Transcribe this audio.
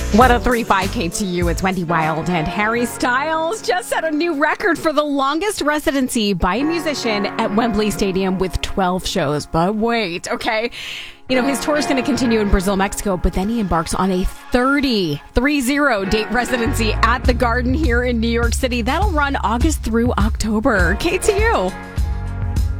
103.5 KTU. It's Wendy Wild and Harry Styles just set a new record for the longest residency by a musician at Wembley Stadium with 12 shows. But wait, okay. His tour is going to continue in Brazil, Mexico, but then he embarks on a 30 date residency at the Garden here in New York City. That'll run August through October. KTU.